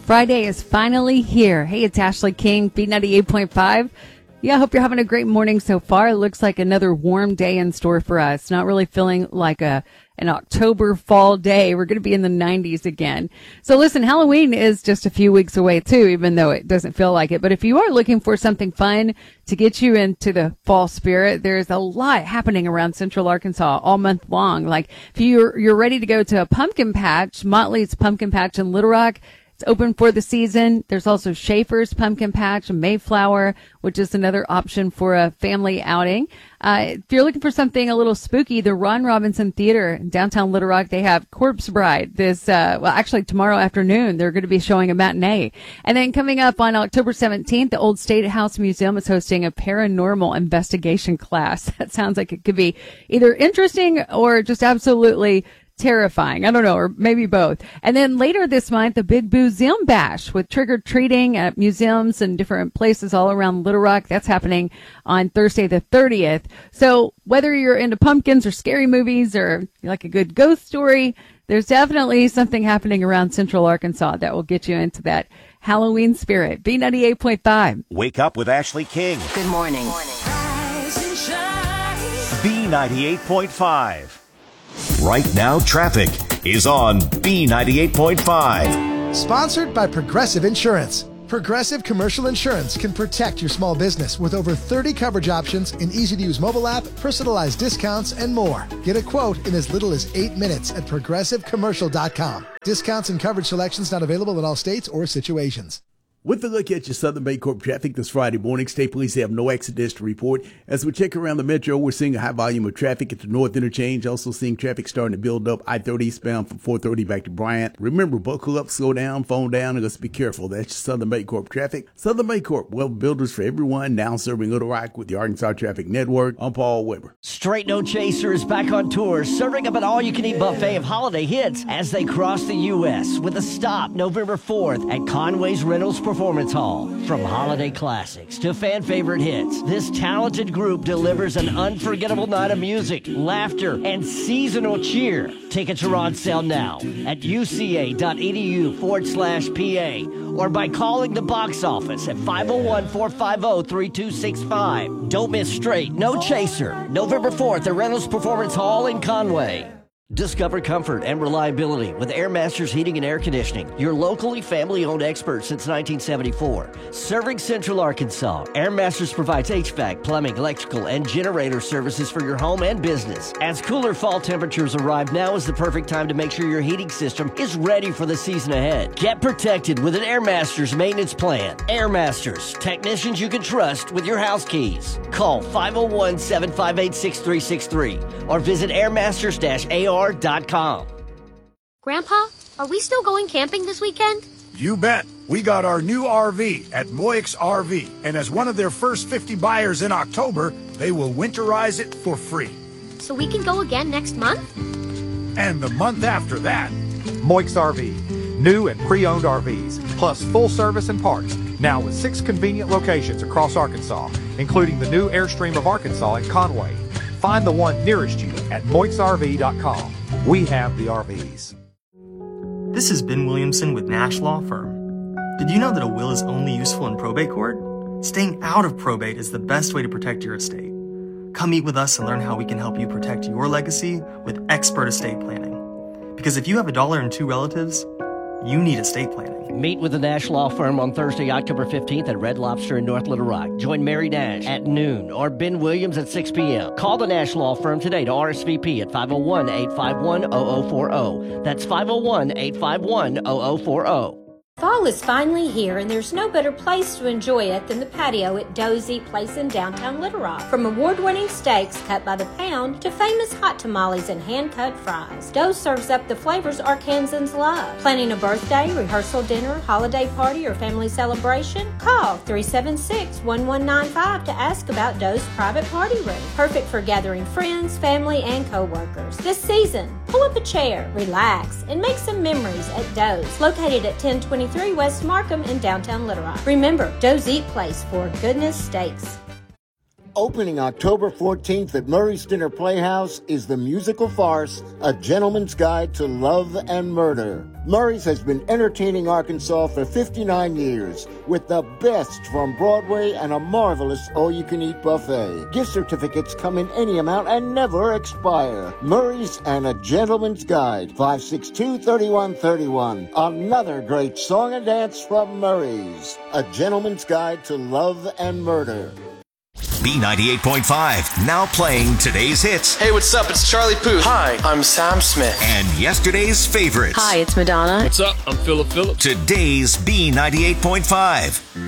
Friday is finally here. Hey, it's Ashley King, B98.5. Yeah, I hope you're having a great morning so far. It looks like another warm day in store for us. Not really feeling like an October fall day. We're going to be in the 90s again. So listen, Halloween is just a few weeks away too, even though it doesn't feel like it. But if you are looking for something fun to get you into the fall spirit, there's a lot happening around Central Arkansas all month long. Like if you're ready to go to a pumpkin patch, Motley's Pumpkin Patch in Little Rock, it's open for the season. There's also Schaefer's Pumpkin Patch and Mayflower, which is another option for a family outing. If you're looking for something a little spooky, the Ron Robinson Theater in downtown Little Rock, they have Corpse Bride actually tomorrow afternoon. They're going to be showing a matinee. And then coming up on October 17th, the Old State House Museum is hosting a paranormal investigation class. That sounds like it could be either interesting or just absolutely terrifying. I don't know, or maybe both. And then later this month, the Big Museum Bash with trick-or-treating at museums and different places all around Little Rock. That's happening on Thursday the 30th. So whether you're into pumpkins or scary movies or you like a good ghost story, there's definitely something happening around Central Arkansas that will get you into that Halloween spirit. B98.5. Wake up with Ashley King. Good morning. B98.5. Right now, traffic is on B98.5. Sponsored by Progressive Insurance. Progressive Commercial Insurance can protect your small business with over 30 coverage options, an easy-to-use mobile app, personalized discounts, and more. Get a quote in as little as 8 minutes at progressivecommercial.com. Discounts and coverage selections not available in all states or situations. With a look at your Southern Bancorp traffic this Friday morning, State Police have no accidents to report. As we check around the metro, we're seeing a high volume of traffic at the North Interchange. Also seeing traffic starting to build up I-30 eastbound from 430 back to Bryant. Remember, buckle up, slow down, phone down, and let's be careful. That's your Southern Bancorp traffic. Southern Bancorp, well, builders for everyone, now serving Little Rock with the Arkansas Traffic Network. I'm Paul Weber. Straight No Chaser is back on tour, serving up an all-you-can-eat buffet of holiday hits as they cross the U.S. with a stop November 4th at Conway's Reynolds Performance Hall. From holiday classics to fan favorite hits, this talented group delivers an unforgettable night of music, laughter, and seasonal cheer. Tickets are on sale now at uca.edu/PA or by calling the box office at 501-450-3265. Don't miss Straight No Chaser, November 4th at Reynolds Performance Hall in Conway. Discover comfort and reliability with Air Masters Heating and Air Conditioning, your locally family-owned expert since 1974. Serving Central Arkansas, Air Masters provides HVAC, plumbing, electrical, and generator services for your home and business. As cooler fall temperatures arrive, now is the perfect time to make sure your heating system is ready for the season ahead. Get protected with an Air Masters maintenance plan. Air Masters, technicians you can trust with your house keys. Call 501-758-6363 or visit airmasters-AR.com. Grandpa, are we still going camping this weekend? You bet. We got our new RV at Moix RV, and as one of their first 50 buyers in October, they will winterize it for free. So we can go again next month? And the month after that. Moix RV. New and pre-owned RVs, plus full service and parts. Now with 6 convenient locations across Arkansas, including the new Airstream of Arkansas in Conway. Find the one nearest you at moixrv.com. We have the RVs. This is Ben Williamson with Nash Law Firm. Did you know that a will is only useful in probate court? Staying out of probate is the best way to protect your estate. Come meet with us and learn how we can help you protect your legacy with expert estate planning. Because if you have $1 and 2 relatives, you need estate planning. Meet with the Nash Law Firm on Thursday, October 15th at Red Lobster in North Little Rock. Join Mary Nash at noon or Ben Williams at 6 p.m. Call the Nash Law Firm today to RSVP at 501-851-0040. That's 501-851-0040. Fall is finally here, and there's no better place to enjoy it than the patio at Doe's Eat Place in downtown Little Rock. From award-winning steaks cut by the pound to famous hot tamales and hand-cut fries, Doe's serves up the flavors Arkansans love. Planning a birthday, rehearsal dinner, holiday party, or family celebration? Call 376-1195 to ask about Doe's private party room. Perfect for gathering friends, family, and co-workers. This season, pull up a chair, relax, and make some memories at Doe's, located at 1023 West Markham in downtown Little Rock. Remember, Doe's Eat Place for goodness steaks. Opening October 14th at Murray's Dinner Playhouse is the musical farce, A Gentleman's Guide to Love and Murder. Murray's has been entertaining Arkansas for 59 years with the best from Broadway and a marvelous all-you-can-eat buffet. Gift certificates come in any amount and never expire. Murray's and A Gentleman's Guide, 562-3131. Another great song and dance from Murray's. A Gentleman's Guide to Love and Murder. B98.5, now playing today's hits. Hey, what's up? It's Charlie Puth. Hi, I'm Sam Smith. And yesterday's favorites. Hi, it's Madonna. What's up? I'm Philip Phillips. Today's B98.5.